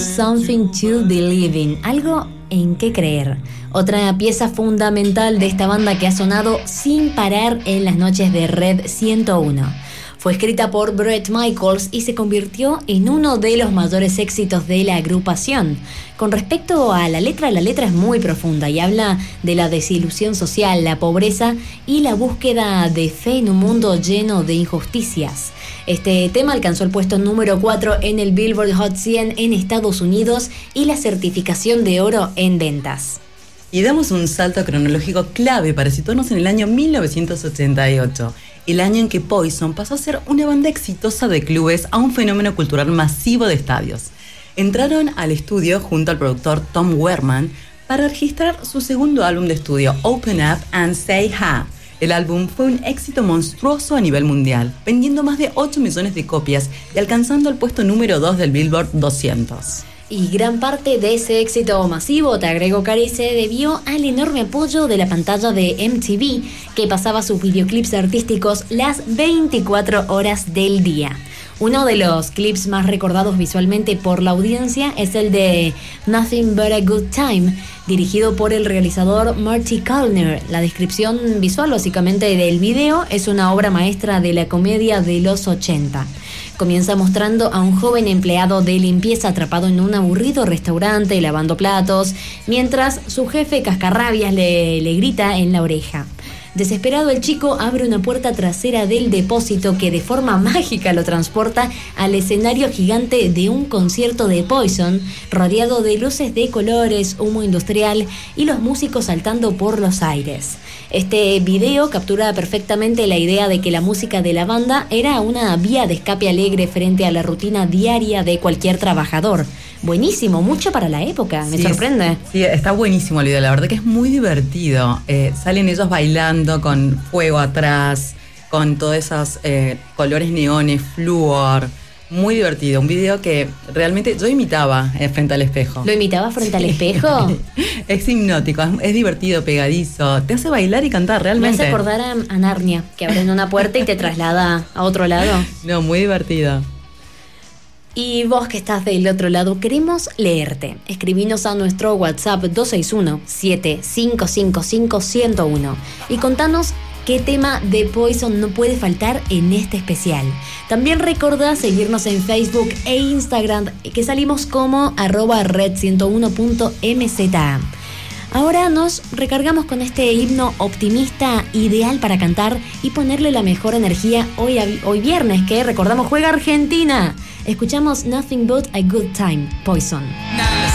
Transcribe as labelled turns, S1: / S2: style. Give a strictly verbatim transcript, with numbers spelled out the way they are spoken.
S1: Something to Believe in, algo en qué creer. Otra pieza fundamental de esta banda que ha sonado sin parar en las noches de Red ciento uno. Fue escrita por Bret Michaels y se convirtió en uno de los mayores éxitos de la agrupación. Con respecto a la letra, la letra es muy profunda y habla de la desilusión social, la pobreza y la búsqueda de fe en un mundo lleno de injusticias. Este tema alcanzó el puesto número cuatro en el Billboard Hot cien en Estados Unidos y la certificación de oro en ventas.
S2: Y damos un salto cronológico clave para situarnos en el año mil novecientos ochenta y ocho, el año en que Poison pasó a ser una banda exitosa de clubes a un fenómeno cultural masivo de estadios. Entraron al estudio junto al productor Tom Werman para registrar su segundo álbum de estudio, Open Up and Say Ha. El álbum fue un éxito monstruoso a nivel mundial, vendiendo más de ocho millones de copias y alcanzando el puesto número dos del Billboard doscientos.
S1: Y gran parte de ese éxito masivo, te agrego Cari, se debió al enorme apoyo de la pantalla de M T V, que pasaba sus videoclips artísticos las veinticuatro horas del día. Uno de los clips más recordados visualmente por la audiencia es el de Nothing But a Good Time, dirigido por el realizador Marty Kalner. La descripción visual básicamente del video es una obra maestra de la comedia de los ochenta. Comienza mostrando a un joven empleado de limpieza atrapado en un aburrido restaurante lavando platos, mientras su jefe cascarrabias le, le grita en la oreja. Desesperado, el chico abre una puerta trasera del depósito que de forma mágica lo transporta al escenario gigante de un concierto de Poison, rodeado de luces de colores, humo industrial y los músicos saltando por los aires. Este video captura perfectamente la idea de que la música de la banda era una vía de escape alegre frente a la rutina diaria de cualquier trabajador. Buenísimo, mucho para la época, me sí, sorprende.
S2: Sí, está buenísimo el video, la verdad que es muy divertido. Eh, salen ellos bailando con fuego atrás, con todos esos eh, colores neones, flúor. Muy divertido, un video que realmente yo imitaba eh, frente al espejo.
S1: ¿Lo imitaba frente sí. al espejo?
S2: Es hipnótico, es, es divertido, pegadizo, te hace bailar y cantar realmente.
S1: Me hace acordar a, a Narnia, que abren una puerta y te traslada a otro lado.
S2: No, muy divertido.
S1: Y vos que estás del otro lado, queremos leerte. Escribinos a nuestro WhatsApp dos seis uno, siete cinco cinco cinco, uno cero uno y contanos qué tema de Poison no puede faltar en este especial. También recordá seguirnos en Facebook e Instagram, que salimos como arroba red ciento uno punto m z a. Ahora nos recargamos con este himno optimista, ideal para cantar y ponerle la mejor energía hoy, hoy viernes, que recordamos juega Argentina. Escuchamos Nothing But a Good Time, Poison.